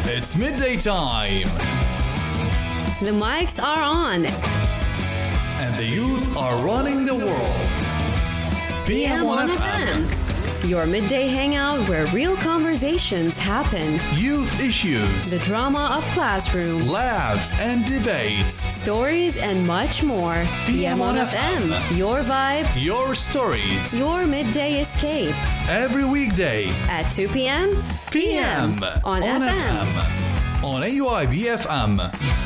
It's midday time. The mics are on. And the youth are running the world. PM on FM. Your midday hangout where real conversations happen. Youth issues. The drama of classrooms. Laughs and debates. Stories and much more. PM on FM. Your vibe. Your stories. Your midday escape. Every weekday. At 2 p.m. PM. On FM. On AUIB FM.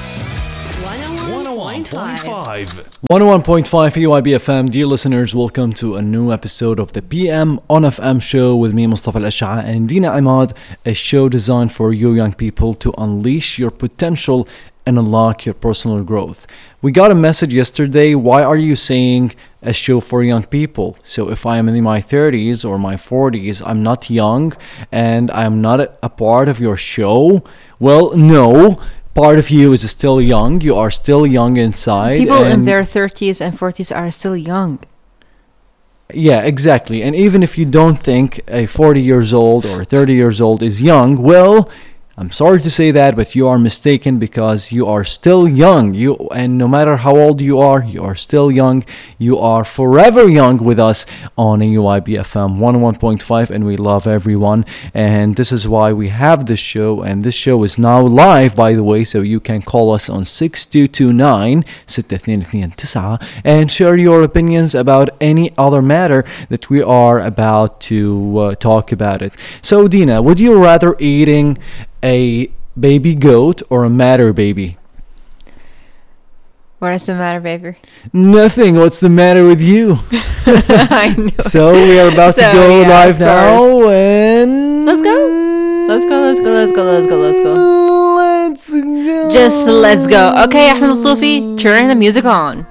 101.5. 101.5 AUIB FM. Dear listeners, welcome to a new episode of the PM on FM show with me, Mustafa Al-Ash'a, and Dina Imad, a show designed for you young people to unleash your potential and unlock your personal growth. We got a message yesterday, why are you saying a show for young people? So if I am in my 30s or my 40s, I'm not young and I'm not a part of your show? Well, no. Part of you is still young. You are still young inside. People in their 30s and 40s are still young. Yeah, exactly. And even if you don't think a 40 years old or 30 years old is young, well, I'm sorry to say that, but you are mistaken because you are still young. And no matter how old you are still young. You are forever young with us on AUIB FM 101.5, and we love everyone. And this is why we have this show, and this show is now live, by the way, so you can call us on 6229-6229 and share your opinions about any other matter that we are about to talk about it. So, Dina, would you rather eating a baby goat or a matter baby? What is the matter, baby? Nothing. What's the matter with you? I know. So we are about to go live now, and Let's go. Let's go. Just let's go. Okay, Ahmed Al-Sufi, turn the music on.